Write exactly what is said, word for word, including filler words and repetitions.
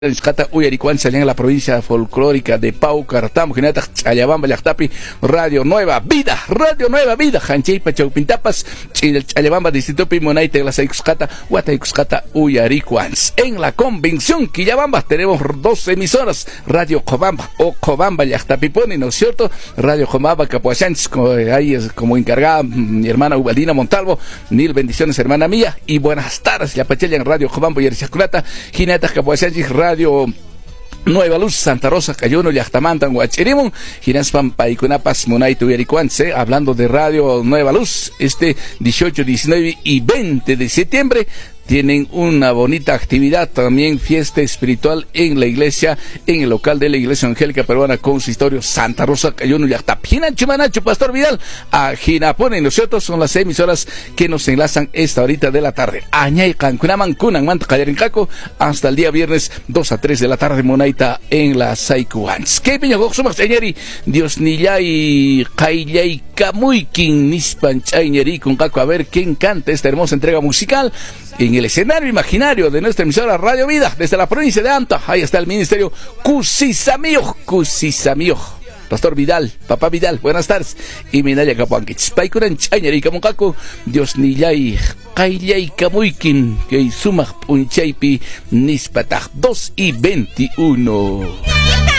Niscata Uyaricuan salían en la provincia folclórica de Pau, Cartamo, Genata, Chayabamba, Yachtapi, Radio Nueva Vida, Radio Nueva Vida, Hancheipa, Chaupintapas, Chayabamba, Distrito Pimonaite, la Saixcata, Huataixcata Uyaricuans. En la convención Quillabamba tenemos dos emisoras, Radio Cobamba o Cobamba, Yachtapiponi, ¿no es cierto? Radio Cobamba, Capuachanch, ahí es como encargada mi hermana Ubaldina Montalvo, mil bendiciones, hermana mía, y buenas tardes, ya pachella en Radio Cobamba y Erchaculata, Ginata, Capuachanch, Radio Radio Nueva Luz, Santa Rosa, Cayuno, Yachtamantan, Huachirimun, Ginas Pampaicunapas, Monaitu Yaricuanse, hablando de Radio Nueva Luz, este dieciocho, diecinueve y veinte de septiembre, tienen una bonita actividad, también fiesta espiritual en la iglesia, en el local de la Iglesia Angélica Peruana Consistorio Santa Rosa, Cayuno, Yachtap. Ginacho Manacho, Pastor Vidal, a Ginapone, nosotros son las emisoras que nos enlazan esta horita de la tarde. Añay, Cancunaman, Kunan, Manta, Cayarincaco, hasta el día viernes, dos a tres de la tarde, Monaita, en la Saikuans. ¿Qué piña, Goxumas, Eñeri? Dios Nillay, Kaillay, Kamuikin, Nispan, Chayñeri, con Caco, a ver quién canta esta hermosa entrega musical en el escenario imaginario de nuestra emisora Radio Vida, desde la provincia de Anta. Ahí está el ministerio Cusisamío, Cusisamío. Pastor Vidal, Papá Vidal, buenas tardes. Y Minaya Capuanquich, Paikuran Chañari Camoncaco, Dios Nillay, Kaillay Kamuikin, que suma Punchaipi Nispataj, dos y veintiuno.